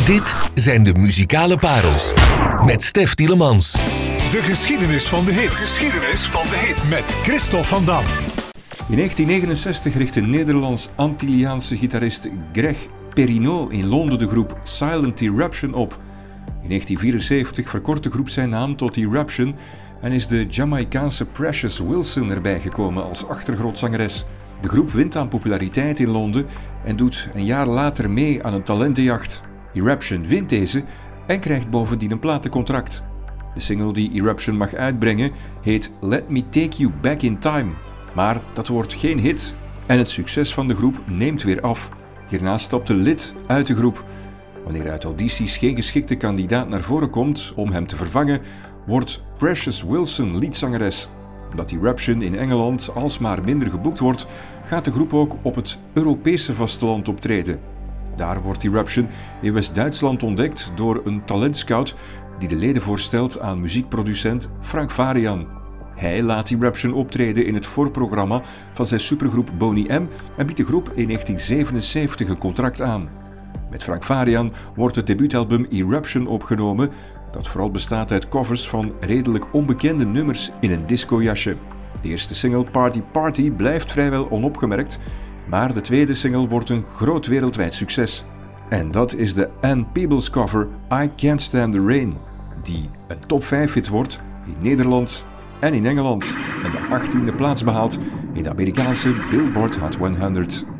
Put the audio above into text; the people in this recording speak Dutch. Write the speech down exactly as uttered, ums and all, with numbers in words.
Dit zijn de muzikale parels met Stef Tielemans. De geschiedenis van de hits. Geschiedenis van de hits. Met Christophe van Dam. In negentien negenenzestig richtte Nederlands-Antilliaanse gitarist Greg Perinaut in Londen de groep Silent Eruption op. In negentien vierenzeventig verkort de groep zijn naam tot Eruption en is de Jamaicaanse Precious Wilson erbij gekomen als achtergrondzangeres. De groep wint aan populariteit in Londen en doet een jaar later mee aan een talentenjacht. Eruption wint deze en krijgt bovendien een platencontract. De single die Eruption mag uitbrengen heet Let Me Take You Back in Time. Maar dat wordt geen hit en het succes van de groep neemt weer af. Hierna stapt de lid uit de groep. Wanneer uit audities geen geschikte kandidaat naar voren komt om hem te vervangen, wordt Precious Wilson liedzangeres. Omdat Eruption in Engeland alsmaar minder geboekt wordt, gaat de groep ook op het Europese vasteland optreden. Daar wordt Eruption in West-Duitsland ontdekt door een talentscout die de leden voorstelt aan muziekproducent Frank Farian. Hij laat Eruption optreden in het voorprogramma van zijn supergroep Boney M en biedt de groep in negentien zevenenzeventig een contract aan. Met Frank Farian wordt het debuutalbum Eruption opgenomen, dat vooral bestaat uit covers van redelijk onbekende nummers in een discojasje. De eerste single Party Party blijft vrijwel onopgemerkt, maar de tweede single wordt een groot wereldwijd succes. En dat is de Ann Peebles cover I Can't Stand the Rain, die een top vijf hit wordt in Nederland en in Engeland en de achttiende plaats behaalt in de Amerikaanse Billboard Hot honderd.